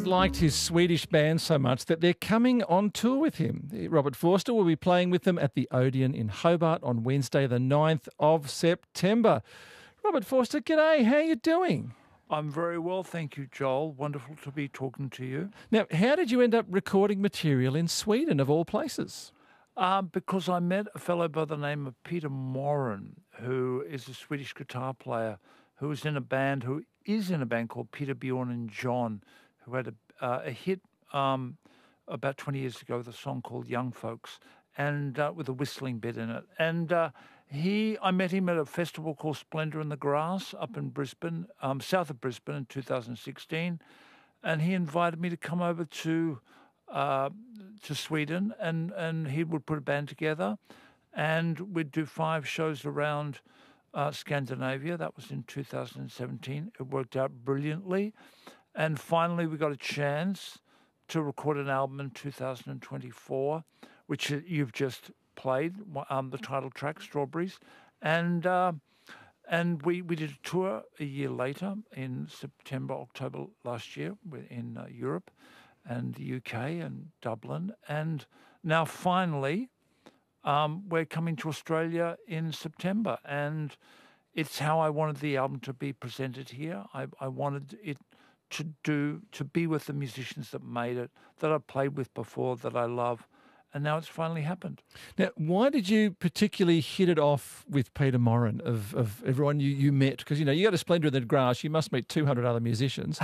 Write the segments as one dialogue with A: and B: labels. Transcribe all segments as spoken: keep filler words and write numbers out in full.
A: liked his Swedish band so much that they're coming on tour with him. Robert Forster will be playing with them at the Odeon in Hobart on Wednesday the ninth of September. Robert Forster, g'day, how are you doing?
B: I'm very well, thank you, Joel. Wonderful to be talking to you.
A: Now, how did you end up recording material in Sweden, of all places?
B: Uh, because I met a fellow by the name of Peter Morin, who is a Swedish guitar player, who was in a band, who is in a band called Peter, Bjorn and John, who had a, uh, a hit um, about twenty years ago with a song called Young Folks, and uh, with a whistling bit in it. And uh, he, I met him at a festival called Splendour in the Grass up in Brisbane, um, south of Brisbane in two thousand sixteen, and he invited me to come over to uh, to Sweden, and, and he would put a band together, and we'd do five shows around uh, Scandinavia. That was in two thousand seventeen. It worked out brilliantly. And finally, we got a chance to record an album in two thousand twenty-four, which you've just played, um, the title track, Strawberries. And uh, and we, we did a tour a year later in September, October last year in uh, Europe and the U K and Dublin. And now finally, um, we're coming to Australia in September. And it's how I wanted the album to be presented here. I, I wanted it to do, to be with the musicians that made it, that I played with before, that I love. And now it's finally happened.
A: Now, why did you particularly hit it off with Peter Morin of, of everyone you, you met? Because, you know, you go to Splendour in the Grass, you must meet two hundred other musicians.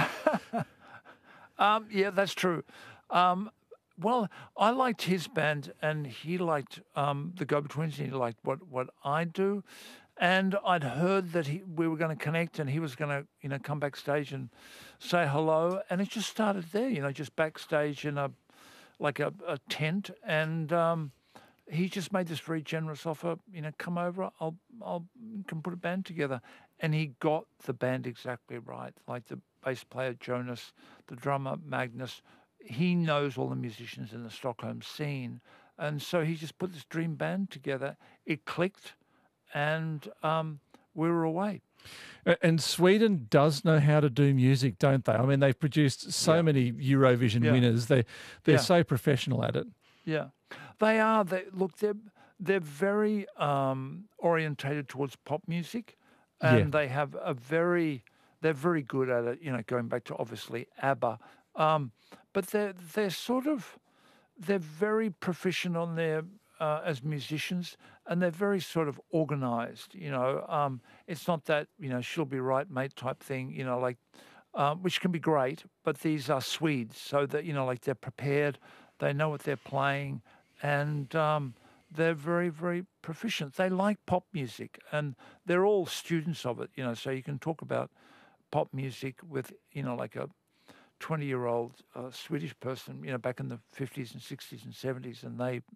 B: um, yeah, that's true. Um, well, I liked his band, and he liked um, the Go-Betweens, and he liked what, what I do. And I'd heard that he, we were going to connect, and he was going to, you know, come backstage and say hello. And it just started there, you know, just backstage in a, like a, a tent. And um, he just made this very generous offer, you know, come over, I'll, I'll can put a band together. And he got the band exactly right. Like the bass player, Jonas, the drummer, Magnus. He knows all the musicians in the Stockholm scene. And so he just put this dream band together. It clicked. And um, we were away.
A: And Sweden does know how to do music, don't they? I mean, they've produced so
B: yeah.
A: many Eurovision
B: yeah.
A: winners. They they're
B: yeah.
A: so professional at it.
B: Yeah, they are. They look. They're they're very um, orientated towards pop music, and
A: yeah.
B: they have a very. They're very good at it. You know, going back to obviously ABBA, um, but they're they're sort of they're very proficient on their. Uh, as musicians, and they're very sort of organized, you know. Um, it's not that, you know, she'll be right, mate type thing, you know, like, um, which can be great, but these are Swedes, so that, you know, like they're prepared, they know what they're playing, and um, they're very, very proficient. They like pop music, and they're all students of it, you know, so you can talk about pop music with, you know, like a twenty-year-old uh, Swedish person, you know, back in the fifties and sixties and seventies, and they